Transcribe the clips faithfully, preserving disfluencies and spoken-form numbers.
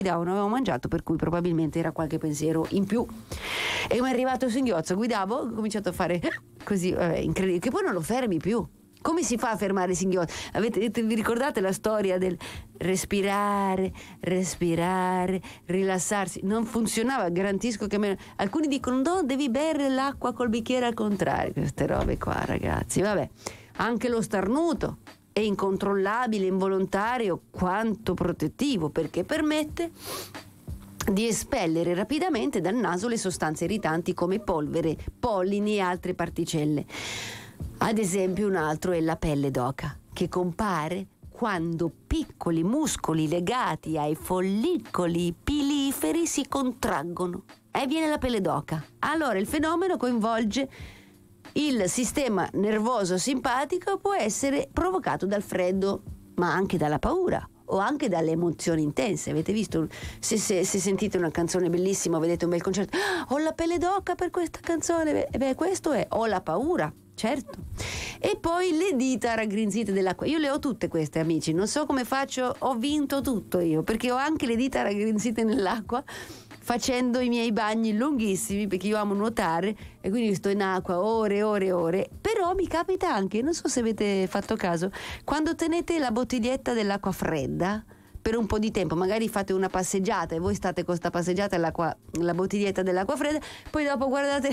non avevo mangiato, per cui probabilmente era qualche pensiero in più. E mi è arrivato il singhiozzo, guidavo, ho cominciato a fare così, vabbè, incredibile, che poi non lo fermi più. Come si fa a fermare il singhiozzo? Avete, vi ricordate la storia del respirare, respirare, rilassarsi? Non funzionava, garantisco che me... alcuni dicono no, devi bere l'acqua col bicchiere al contrario, queste robe qua, ragazzi. Vabbè, anche lo starnuto è incontrollabile, involontario, quanto protettivo, perché permette di espellere rapidamente dal naso le sostanze irritanti come polvere, pollini e altre particelle. Ad esempio, un altro è la pelle d'oca, che compare quando piccoli muscoli legati ai follicoli piliferi si contraggono e viene la pelle d'oca. Allora il fenomeno coinvolge il sistema nervoso simpatico, può essere provocato dal freddo, ma anche dalla paura o anche dalle emozioni intense. Avete visto, se, se, se sentite una canzone bellissima, vedete un bel concerto, ah, ho la pelle d'oca per questa canzone, beh, beh questo è, ho la paura, certo. E poi le dita raggrinzite dell'acqua, io le ho tutte queste, amici, non so come faccio, ho vinto tutto io, perché ho anche le dita raggrinzite nell'acqua facendo i miei bagni lunghissimi, perché io amo nuotare e quindi sto in acqua ore e ore e ore. Però mi capita anche, non so se avete fatto caso, quando tenete la bottiglietta dell'acqua fredda per un po' di tempo, magari fate una passeggiata e voi state con sta passeggiata l'acqua, la bottiglietta dell'acqua fredda, poi dopo guardate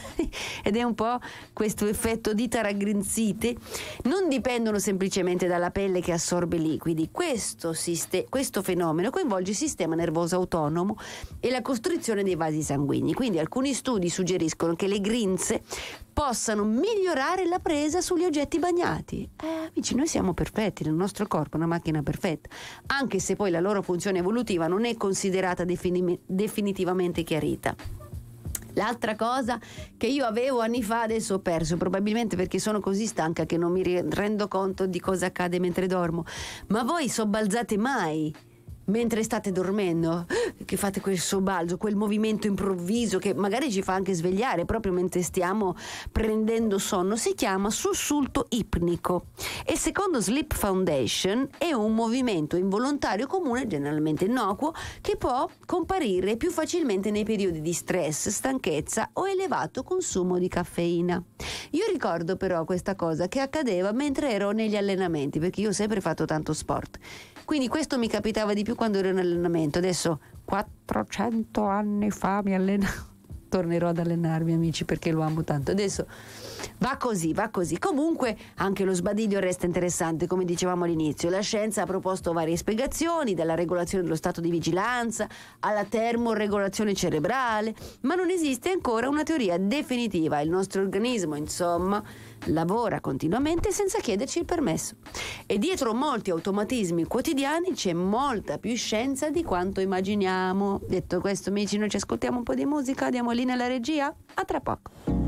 ed è un po' questo effetto dita raggrinzite. Non dipendono semplicemente dalla pelle che assorbe liquidi, questo, siste- questo fenomeno coinvolge il sistema nervoso autonomo e la costrizione dei vasi sanguigni, quindi alcuni studi suggeriscono che le grinze possano migliorare la presa sugli oggetti bagnati. Eh, amici, noi siamo perfetti, il nostro corpo è una macchina perfetta, anche se poi la loro funzione evolutiva non è considerata defini- definitivamente chiarita. L'altra cosa che io avevo anni fa adesso ho perso, probabilmente perché sono così stanca che non mi rendo conto di cosa accade mentre dormo. Ma voi sobbalzate mai mentre state dormendo? Che fate quel sobbalzo, quel movimento improvviso che magari ci fa anche svegliare proprio mentre stiamo prendendo sonno? Si chiama sussulto ipnico e secondo Sleep Foundation è un movimento involontario comune, generalmente innocuo, che può comparire più facilmente nei periodi di stress, stanchezza o elevato consumo di caffeina. Io ricordo però questa cosa che accadeva mentre ero negli allenamenti, perché io ho sempre fatto tanto sport, quindi questo mi capitava di più quando ero in allenamento. Adesso quattrocento anni fa mi allenavo, tornerò ad allenarmi, amici, perché lo amo tanto. Adesso va così, va così. Comunque anche lo sbadiglio resta interessante, come dicevamo all'inizio. La scienza ha proposto varie spiegazioni, dalla regolazione dello stato di vigilanza alla termoregolazione cerebrale, ma non esiste ancora una teoria definitiva. Il nostro organismo, insomma, lavora continuamente senza chiederci il permesso. E dietro molti automatismi quotidiani c'è molta più scienza di quanto immaginiamo. Detto questo, amici, noi ci ascoltiamo un po' di musica, diamo lì nella regia. A tra poco.